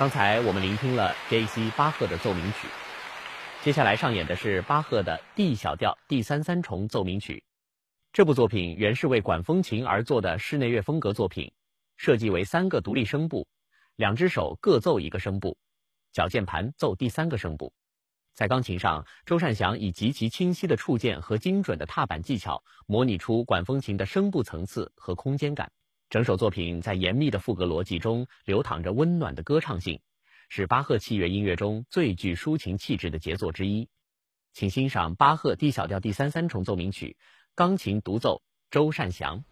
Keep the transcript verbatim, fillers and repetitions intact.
刚才我们聆听了 J C 巴赫的奏鸣曲，接下来上演的是巴赫的 D 小调第三三重奏鸣曲。这部作品原是为管风琴而作的室内乐风格作品，设计为三个独立声部，两只手各奏一个声部，脚键盘奏第三个声部。在钢琴上，周善祥以极其清晰的触键和精准的踏板技巧，模拟出管风琴的声部层次和空间感。整首作品在严密的赋格逻辑中流淌着温暖的歌唱性，是巴赫器乐音乐中最具抒情气质的杰作之一。请欣赏巴赫 D 小调第三三重奏鸣曲，钢琴独奏周善祥。